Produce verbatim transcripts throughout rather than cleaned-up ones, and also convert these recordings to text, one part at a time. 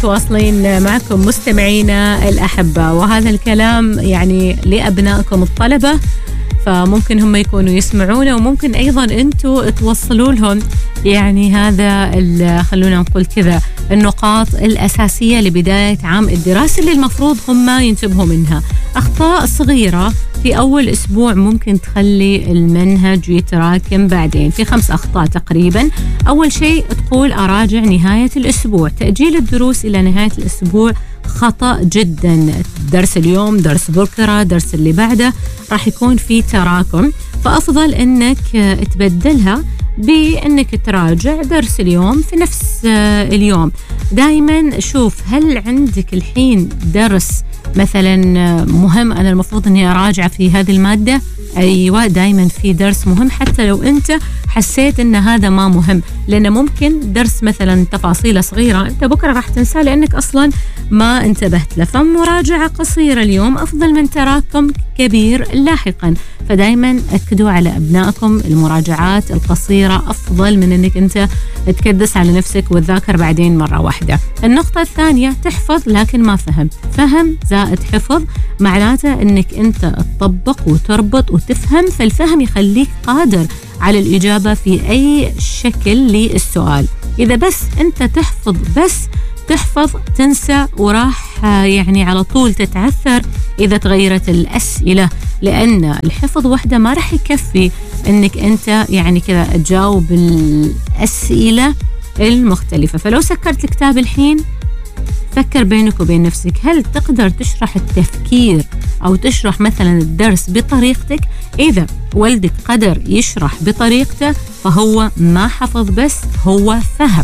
متواصلين معكم مستمعينا الأحبة، وهذا الكلام يعني لأبنائكم الطلبة، فممكن هم يكونوا يسمعونه وممكن أيضا أنتوا توصلوا لهم يعني هذا خلونا نقول كذا النقاط الأساسية لبداية عام الدراسي اللي المفروض هم ينتبهوا منها. أخطاء صغيرة في أول أسبوع ممكن تخلي المنهج يتراكم بعدين. في خمس أخطاء تقريبا. أول شيء تقول أراجع نهاية الأسبوع. تأجيل الدروس إلى نهاية الأسبوع خطأ جدا. درس اليوم، درس بكرة، درس اللي بعده، راح يكون في تراكم، فأفضل أنك تبدلها بأنك تراجع درس اليوم في نفس اليوم. دايما شوف هل عندك الحين درس مثلا مهم أنا المفروض أني أراجع في هذه المادة؟ أيوة، دايما في درس مهم حتى لو أنت حسيت أن هذا ما مهم، لأن ممكن درس مثلا تفاصيله صغيرة أنت بكرة راح تنساه لأنك أصلا ما انتبهت له. فمراجعة قصيرة اليوم أفضل من تراكم كبير لاحقا. فدايما أكدوا على أبنائكم المراجعات القصيرة أفضل من أنك أنت تكدس على نفسك وتذاكر بعدين مرة واحدة. النقطة الثانية تحفظ لكن ما فهم. فهم زائد حفظ معناته أنك أنت تطبق وتربط وتفهم، فالفهم يخليك قادر على الإجابة في أي شكل للسؤال. إذا بس أنت تحفظ بس تحفظ تنسى وراح يعني على طول تتعثر إذا تغيرت الأسئلة، لأن الحفظ وحده ما راح يكفي أنك أنت يعني كذا تجاوب الأسئلة المختلفة. فلو سكرت الكتاب الحين فكر بينك وبين نفسك، هل تقدر تشرح التفكير أو تشرح مثلا الدرس بطريقتك؟ إذا والدك قدر يشرح بطريقته فهو ما حفظ بس هو فهم.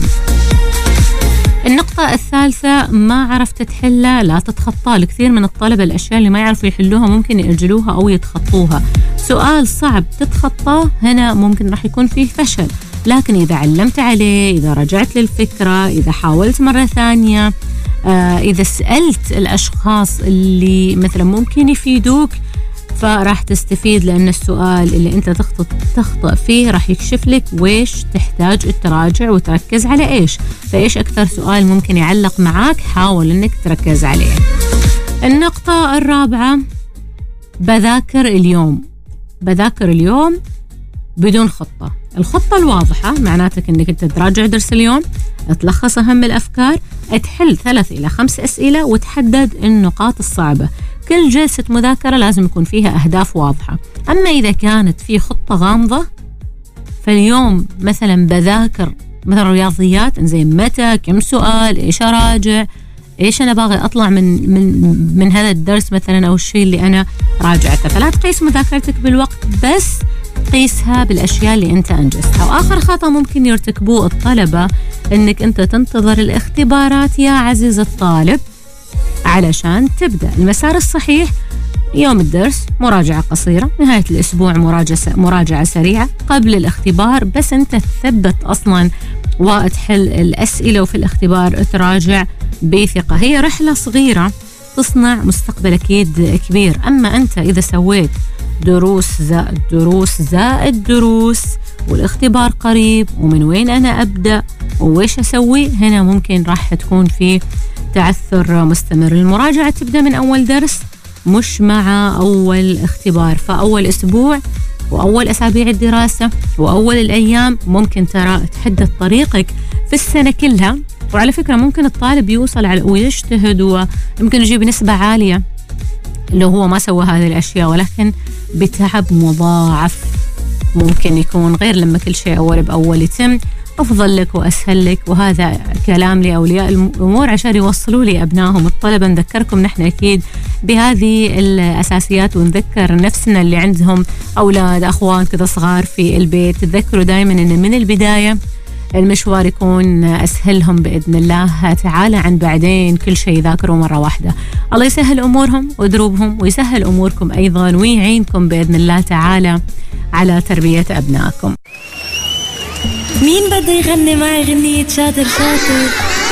النقطة الثالثة ما عرفت تحلها لا تتخطى. لكثير من الطلبة الأشياء اللي ما يعرفوا يحلوها ممكن يأجلوها أو يتخطوها. سؤال صعب تتخطاه هنا ممكن راح يكون فيه فشل، لكن إذا علمت عليه، إذا رجعت للفكرة، إذا حاولت مرة ثانية، آه إذا سألت الأشخاص اللي مثلا ممكن يفيدوك، فراح تستفيد، لأن السؤال اللي أنت تخطئ تخطئ فيه راح يكشف لك ويش تحتاج تراجع وتركز على إيش. فإيش أكثر سؤال ممكن يعلق معاك حاول أنك تركز عليه. النقطة الرابعة بذاكر اليوم. بذاكر اليوم بدون خطة. الخطة الواضحة معناتك أنك أنت تراجع درس اليوم، تلخص أهم الأفكار، تحل ثلاث إلى خمس أسئلة وتحدد النقاط الصعبة. كل جلسة مذاكرة لازم يكون فيها أهداف واضحة. أما إذا كانت في خطة غامضة، فاليوم مثلا بذاكر مثلا رياضيات، إنزين متى، كم سؤال، إيش أراجع، إيش أنا باغي أطلع من من من هذا الدرس مثلا أو الشيء اللي أنا راجعته. فلا تقيس مذاكرتك بالوقت، بس قيسها بالأشياء اللي أنت أنجزتها. وآخر خطأ ممكن يرتكبوه الطلبة أنك أنت تنتظر الاختبارات يا عزيز الطالب علشان تبدأ. المسار الصحيح يوم الدرس مراجعة قصيرة، نهاية الأسبوع مراجعة مراجعة سريعة، قبل الاختبار بس أنت تثبت أصلا وتحل الأسئلة، وفي الاختبار تراجع بثقة. هي رحلة صغيرة تصنع مستقبل أكيد كبير. أما أنت إذا سويت دروس زائد دروس زائد دروس والاختبار قريب ومن وين أنا أبدأ وإيش أسوي، هنا ممكن راح تكون في تعثر مستمر. المراجعة تبدأ من أول درس مش مع أول اختبار. فأول أسبوع وأول أسابيع الدراسة وأول الأيام ممكن ترى تحدد طريقك في السنة كلها. وعلى فكرة ممكن الطالب يوصل على ويجتهد ويمكن يجيب نسبة عالية لو هو ما سوى هذه الأشياء، ولكن بتعب مضاعف ممكن يكون، غير لما كل شيء أول بأول يتم. أفضل لك وأسهل لك. وهذا كلام لأولياء الأمور عشان يوصلوا لي أبنائهم الطلبة. نذكركم نحن أكيد بهذه الأساسيات، ونذكر نفسنا اللي عندهم أولاد أخوان كذا صغار في البيت. تذكروا دائما أن من البداية المشوار يكون أسهلهم بإذن الله تعالى عن بعدين كل شيء ذاكروا مرة واحدة. الله يسهل أمورهم ودروبهم ويسهل أموركم أيضا، ويعينكم بإذن الله تعالى على تربية أبنائكم. مين بده يغني معي غنية شاطر شاطر؟